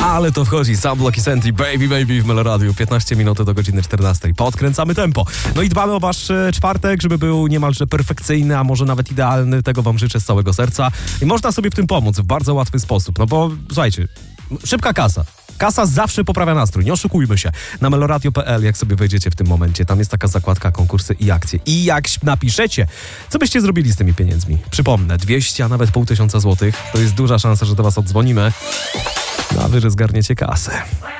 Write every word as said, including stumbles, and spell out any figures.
Ale to wchodzi Sam Blocky Sentry, Baby Baby w Meloradiu. piętnaście minut do godziny czternastej. Podkręcamy tempo. No i dbamy o wasz e, czwartek, żeby był niemalże perfekcyjny, a może nawet idealny. Tego wam życzę z całego serca. I można sobie w tym pomóc w bardzo łatwy sposób. No bo, słuchajcie, szybka kasa. Kasa zawsze poprawia nastrój, nie oszukujmy się. Na meloradio kropka p l, jak sobie wejdziecie w tym momencie, tam jest taka zakładka konkursy i akcje. I jak napiszecie, co byście zrobili z tymi pieniędzmi? Przypomnę, dwieście, a nawet pół tysiąca złotych. To jest duża szansa, że do was odzwonimy. No a wy, że zgarniecie kasę.